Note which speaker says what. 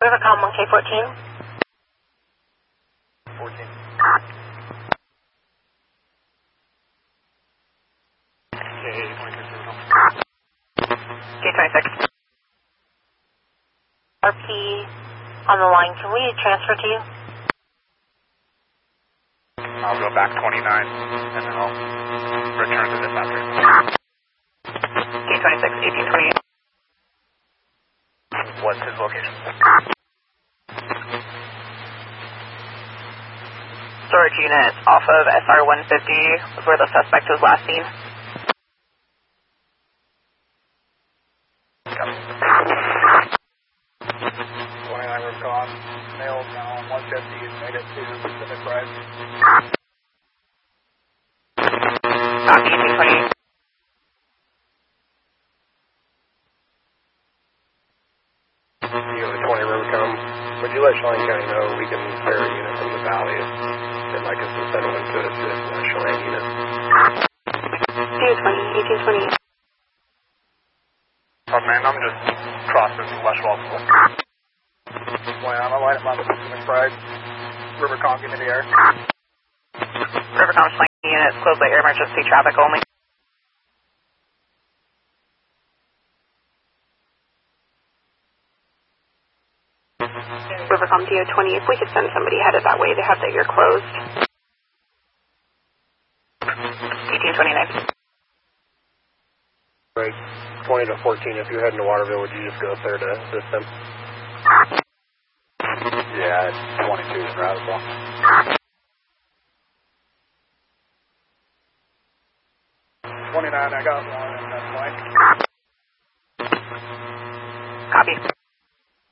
Speaker 1: Rivercom 1K14.
Speaker 2: 14.
Speaker 1: K26. RP on the line. Can we transfer to you?
Speaker 2: I'll go back 29 and then I'll return to this after.
Speaker 1: K26, 1828.
Speaker 2: What's his location?
Speaker 1: Storage unit off of SR 150 was where the suspect was last seen.
Speaker 2: Gone. Male now on 150 made it to Pacific Rise.
Speaker 1: Copy, 1828.
Speaker 2: You have a 20 Rivercom. Would you let Chelan County know we can ferry a unit from the valley? They'd like us to send one to us to Chelan unit.
Speaker 1: DO20, 1828.
Speaker 2: Oh man, I'm just crossing West Walpole. Well, I'm line up on the Pacific Pride. Rivercom, give me the air.
Speaker 1: Rivercom Slang units closed by air emergency traffic only. Rivercom DO20, if we could send somebody headed that way to have the ear closed. 1829.
Speaker 2: Right, 20 to 14, if you're heading to Waterville, would you just go up there to assist them? Yeah, it's 22 in Roswell. 29, I got one, and that's fine.